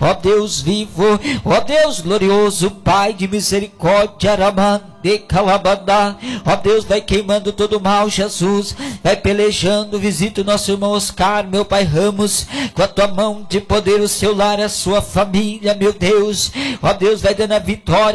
ó Deus vivo, ó Deus glorioso, Pai de misericórdia, ó Deus, vai queimando todo o mal, Jesus, vai pelejando, visita o nosso irmão Oscar, meu Pai Ramos, com a tua mão de poder, o seu lar, a sua família, meu Deus, ó Deus, vai dando a vitória